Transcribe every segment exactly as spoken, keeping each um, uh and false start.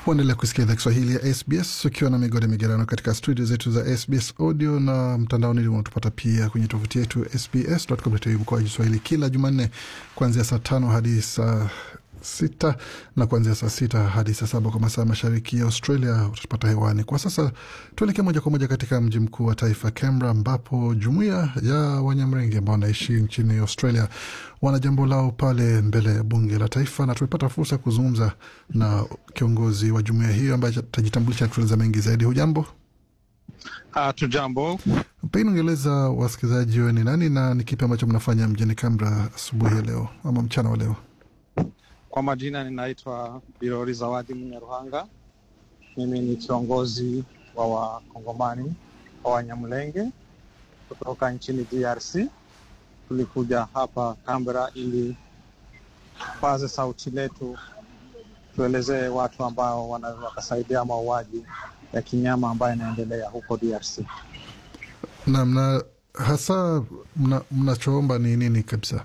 Waendelea kusikia idhaa Kiswahili ya S B S ukiwa na migode migerano katika studio zetu za S B S Audio na mtandaoni unatupata pia kwenye tovuti yetu s b s dot com dot a u kwa Kiswahili kila Jumanne kuanzia saa tano hadi saa sita na kuanzia saa sita hadi saa saba kwa masaa mashariki ya Australia utapata hewani. Kwa sasa tuelekee moja kwa moja katika mji mkuu wa taifa Canberra, ambapo jumuiya ya Wanyamrenge ambao wanaishi nchini Australia wana jambo lao pale mbele ya bunge la taifa, na tulipata fursa kuzungumza na kiongozi wa jumuiya hiyo ambaye atajitambulisha kutueleza mengi zaidi. Hujambo? Uh, tujambo. Pengine ungeeleza wasikilizaji wewe ni nani na ni kipi ambacho mnafanya mjini Canberra asubuhi ya leo ama mchana wa leo? Kwa majina ninaitwa Birori Zawadi Munyaruhanga. Mimi ni kiongozi wa Wakongomani wa Wanyamulenge kutoka nchini D R C. Tulikuja hapa Canberra ili paze sauti letu, tuelezee watu ambao wanaweza wakasaidia mauaji ya kinyama ambayo yanaendelea huko D R C. Na mna hasa mnachoomba ni nini kabisa?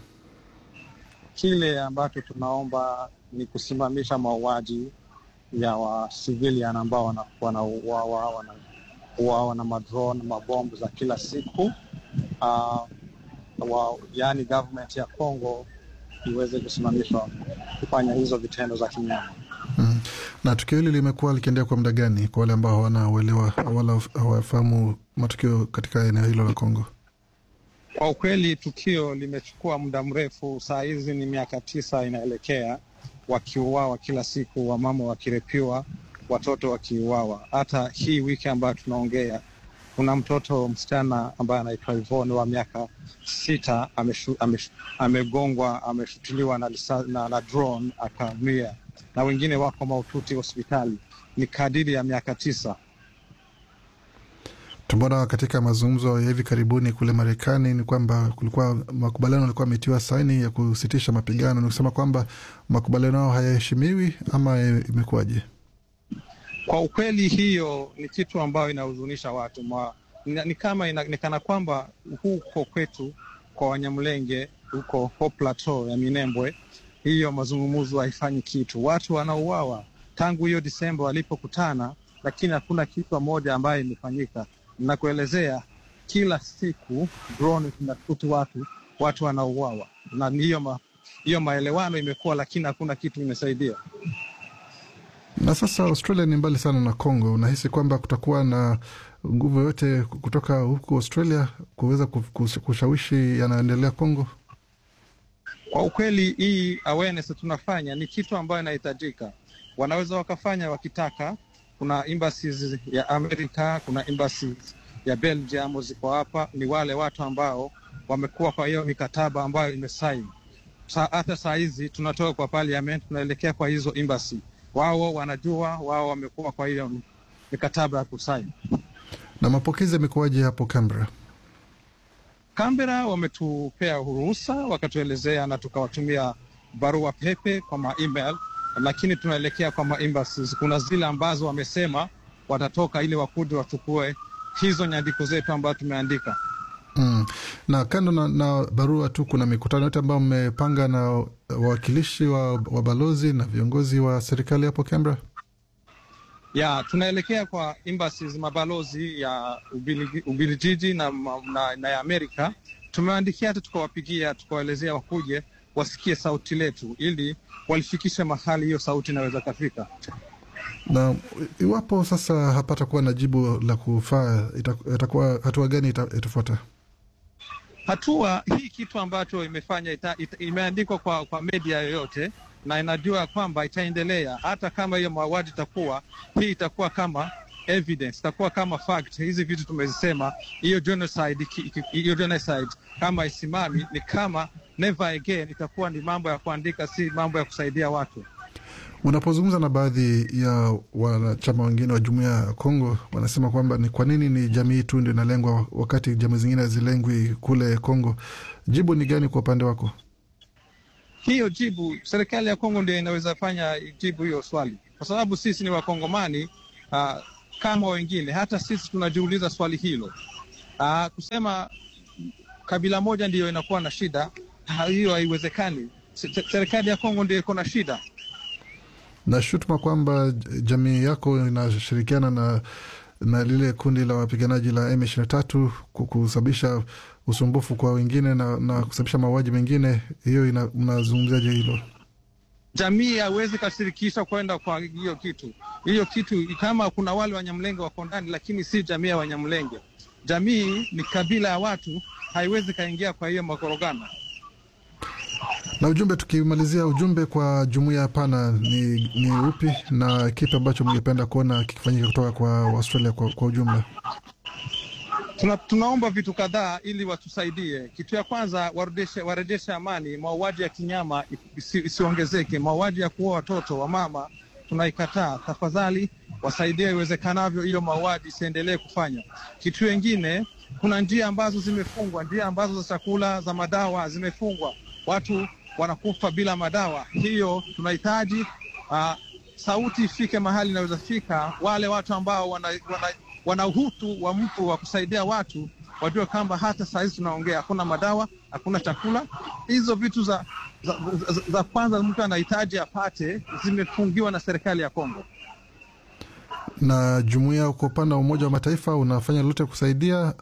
Kile ambacho tunaomba ni kusimamisha mauaji ya wa civilian ambao wanauawa wana, wana, wana madrone, mabombu za kila siku. Uh, wa, yani government ya Congo iweze kusimamishwa kufanya hizo vitendo za kinyama. Mm. Na tukio hili limekuwa likiendelea kwa muda gani kwa wale ambao wanauelewa wala hawafahamu matukio katika eneo hilo la Congo? Kwa ukweli tukio limechukua muda mrefu. Saa hizi ni miaka tisa inaelekea, wakiuawa kila siku, wamama wakirepiwa, watoto wakiuawa. Hata hii wiki ambayo tunaongea kuna mtoto msichana ambaye anaitwa Yvonne wa miaka sita ameshu, ameshu, amegongwa, ameshutiliwa na, na, na drone akaumia, na wengine wako mahututi hospitali. Ni kadiri ya miaka tisa. Tumeona katika mazungumzo ya hivi karibuni kule Marekani ni kwamba kulikuwa makubaliano yalikuwa yametiwa saini ya kusitisha mapigano. Ni kusema kwamba makubaliano hayo hayaheshimiwi ama imekuwaje? Kwa ukweli hiyo ni kitu ambayo inahuzunisha watu. Ma, ni, ni kama inaonekana kwamba huko kwetu kwa Wanyamulenge huko Hope Plateau ya Minembwe, hiyo mazungumzo haifanyi kitu. Watu wanauawa tangu hiyo Disemba walipokutana, lakini hakuna kitu moja ambayo imefanyika. Na kuelezea kila siku drone zinatuti watu, watu wanauawa. Na hiyo ma, hiyo maelewano imekuwa, lakini hakuna kitu imesaidia. Na sasa Australia ni mbali sana na Congo. Unahisi kwamba kutakuwa na nguvu yote kutoka huko Australia kuweza kushawishi yanaendelea Congo? Kwa ukweli hii awareness tunafanya ni kitu ambayo inahitajika. Wanaweza wakafanya wakitaka. Kuna embassies ya Amerika, kuna embassies ya Belgium ziko hapa. Ni wale watu ambao wamekuwa kwa hiyo mikataba ambayo imesaini. Sa, hata saa hizi tunatoka kwa parliament tunaelekea kwa hizo embassy. Wao wanajua, wao wamekuwa kwa hiyo mikataba ya kusaini. Na mapokezi yamekuwaje hapo Canberra? Canberra wametupea ruhusa, wakatuelezea na tukawatumia barua pepe kwa ma-email, lakini tunaelekea kwa ma-embassies. Kuna zile ambazo wamesema watatoka ili wakuje wachukue hizo nyandiko zetu ambazo tumeandika. Mm. Na kando na, na barua tu, kuna mikutano yote ambayo mmepanga na wawakilishi wa, wa balozi na viongozi wa serikali hapo Canberra? Ya, tunaelekea kwa embassies, mabalozi ya Ubelgiji na, na, na ya Amerika. Tumeandikia hata tukawapigia, tukawaelezea wakuje wasikie sauti letu ili walifikishe mahali hiyo sauti inaweza kafika. Na iwapo sasa hapata kuwa na jibu la kufaa, itakuwa hatua gani itafuata? Hatua hii kitu ambacho imefanya ita, ita, imeandikwa kwa, kwa media yoyote na inajua kwamba itaendelea. Hata kama hiyo mauaji itakuwa, hii itakuwa kama evidence, itakuwa kama fact. Hizi vitu tumezisema, hiyo genocide, hiyo genocide kama isimami ni kama never again, itakuwa ni mambo ya kuandika, si mambo ya kusaidia watu. Unapozungumza na baadhi ya wanachama wengine wa jumuiya ya Kongo, wanasema kwamba ni kwa nini ni jamii tu ndio inalengwa wakati jamii zingine hazilengwi kule Kongo. Jibu ni gani kwa upande wako? Hiyo jibu, serikali ya Kongo ndio inaweza fanya jibu hiyo swali. Kwa sababu sisi ni Wakongomani uh, kama wengine. Hata sisi tunajiuliza swali hilo. Uh, kusema kabila moja ndio inakuwa na shida, hiyo haiwezekani. Serikali ya Kongo ndio iko na shida. Na shutuma kwamba jamii yako inashirikiana na na lile kundi la wapiganaji la M ishirini na tatu kusababisha usumbufu kwa wengine na, na kusababisha mauaji mengine, hiyo unazungumziaje hilo? Jamii haiwezi kashirikisha kwenda kwa hiyo kitu. Hiyo kitu kama kuna wale Wanyamulenge wako ndani, lakini si jamii ya Wanyamulenge. Jamii ni kabila ya watu, haiwezi kaingia kwa hiyo makorogano. Na ujumbe, tukimalizia ujumbe kwa jumuiya pana ni, ni upi na kipi ambacho mngependa kuona kikifanyika kutoka kwa Australia kwa, kwa ujumla? Tuna, tunaomba vitu kadhaa ili watusaidie. Kitu ya kwanza, warejeshe warejeshe amani, mauaji ya kinyama isiongezeke, isi mauaji ya kuua watoto wa mama tunaikataa. Tafadhali wasaidie iwezekanavyo hiyo mauaji isiendelee kufanya. Kitu kingine, kuna njia ambazo zimefungwa, njia ambazo za chakula, za madawa zimefungwa. Watu wanakufa bila madawa. Hiyo tunahitaji uh, sauti ifike mahali inaweza fika. Wale watu ambao wana, wana, wana uhutu wa mtu wa kusaidia watu wajue kwamba hata saa hizi tunaongea hakuna madawa, hakuna chakula. Hizo vitu za, za, za, za kwanza mtu anahitaji apate zimefungiwa na serikali ya Kongo. Na jumuiya kwa upande wa Umoja wa Mataifa unafanya lolote kusaidia?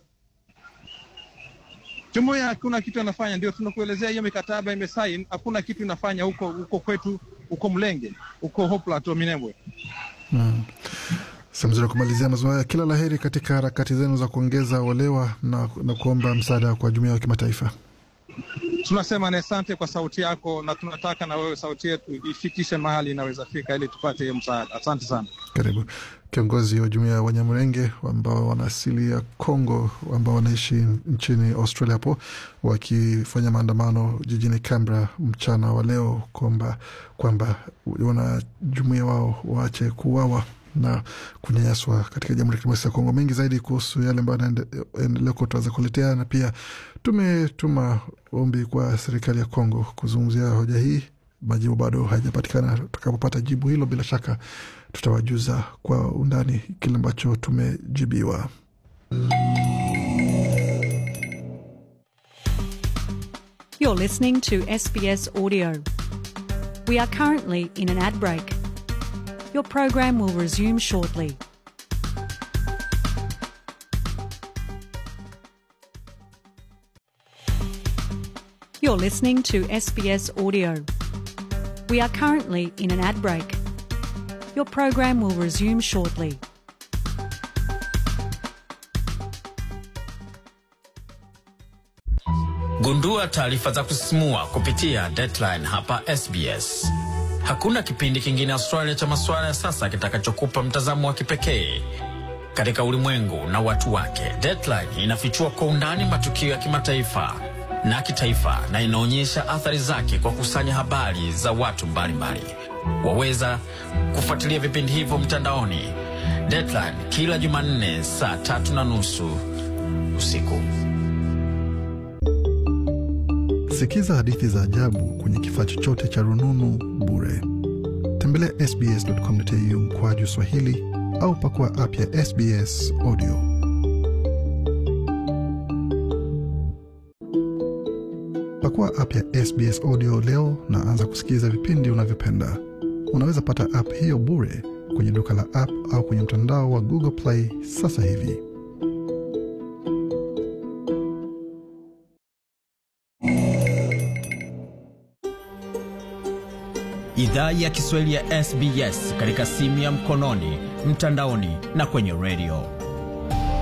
Jumuiya hakuna kitu anafanya, ndio tunakuelezea hiyo mikataba imesaini, hakuna kitu inafanya huko huko kwetu, huko Mlenge, huko Hope Plateau Minembwe. Hmm. Samzuri kumalizia mazungumzo, kila laheri katika harakati zenu za kuongeza uelewa na, na kuomba msaada kwa jumuiya ya kimataifa. Tunasema ni asante kwa sauti yako, na tunataka na wewe sauti yetu ifikishe mahali inaweza fika ili tupate hiyo msaada. Asante sana. Karibu. Kiongozi wa jumuiya ya Wanyamulenge ambao wana asili ya Kongo ambao wanaishi nchini Australia hapo wakifanya maandamano jijini Canberra mchana wa leo kwamba kwamba wana jumuiya wao waache kuuawa na kunyanyaswa katika Jamhuri ya Kidemokrasia ya Kongo. Mengi zaidi kuhusu yale ambayo yanaendelea tutaweza kuletea, na pia tumetuma ombi kwa serikali ya Kongo kuzungumzia hoja hii. Majibu bado hayajapatikana. Tutakapopata jibu hilo, bila shaka tutawajuza kwa undani kile ambacho tumejibiwa. You're listening to S B S Audio. We are currently in an ad break. Your program will resume shortly. You're listening to S B S Audio. We are currently in an ad break. Your program will resume shortly. Gundua taarifa za kusisimua kupitia Deadline hapa S B S. Hakuna kipindi kingine Australia cha masuala ya sasa kitakachokupa mtazamo wa kipekee katika ulimwengu na watu wake. Deadline inafichua kwa undani matukio ya kimataifa na kitaifa na inaonyesha athari zake kwa kusanya habari za watu mbalimbali. Waweza kufuatilia vipindi hivyo mtandaoni. Deadline kila Jumanne saa tatu na nusu usiku. Sikiza hadithi za ajabu kwenye kifaa chochote cha rununu bure. Tembelea s b s dot com dot a u mkwaju Swahili au pakua app ya S B S Audio. Pakua app ya S B S Audio leo na anza kusikiza vipindi unavyopenda. Unaweza pata app hiyo bure kwenye duka la app au kwenye mtandao wa Google Play sasa hivi. Idhaa ya Kiswahili ya S B S katika simu ya mkononi, mtandaoni na kwenye radio.